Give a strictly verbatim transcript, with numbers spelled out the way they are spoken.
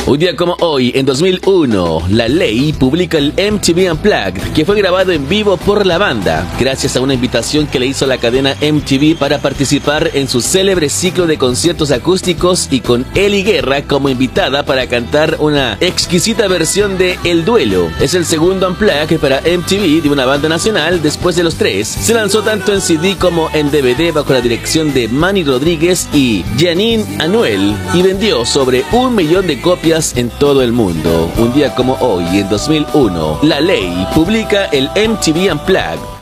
Un día como hoy, en dos mil uno, La Ley publica el M T V Unplugged, que fue grabado en vivo por la banda, gracias a una invitación que le hizo la cadena M T V para participar en su célebre ciclo de conciertos acústicos y con Ely Guerra como invitada para cantar una exquisita versión de El Duelo. Es el segundo Unplugged para M T V de una banda nacional después de los tres. Se lanzó tanto en C D como en D V D bajo la dirección de Manny Rodríguez y Janine Anuel y vendió sobre un millón de copias en todo el mundo. Un día como hoy, en dos mil uno, La Ley publica el M T V Unplugged.